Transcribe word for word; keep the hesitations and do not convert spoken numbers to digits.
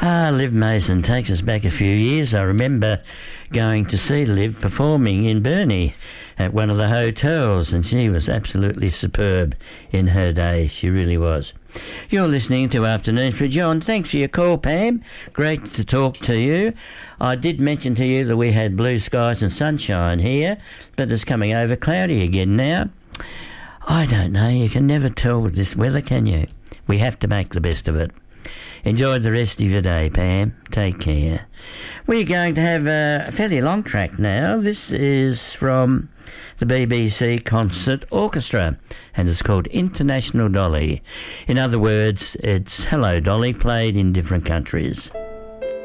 Ah, Liv Mason takes us back a few years. I remember going to see Liv performing in Burnie at one of the hotels, and she was absolutely superb in her day. She really was. You're listening to Afternoons with John. Thanks for your call, Pam. Great to talk to you. I did mention to you that we had blue skies and sunshine here, but it's coming over cloudy again now. I don't know. You can never tell with this weather, can you? We have to make the best of it. Enjoy the rest of your day, Pam. Take care. We're going to have a fairly long track now. This is from the B B C Concert Orchestra, and it's called International Dolly. In other words, it's Hello Dolly played in different countries.